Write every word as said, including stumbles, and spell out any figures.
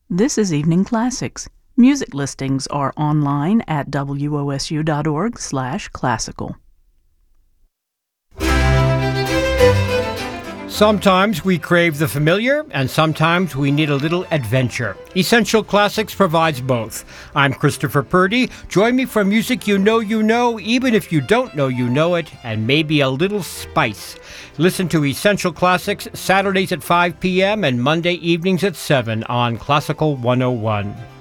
This is Evening Classics. Music listings are online at w o s u dot org slash classical. Sometimes we crave the familiar, and sometimes we need a little adventure. Essential Classics provides both. I'm Christopher Purdy. Join me for music you know you know, even if you don't know you know it, and maybe a little spice. Listen to Essential Classics Saturdays at five p.m. and Monday evenings at seven on Classical one oh one.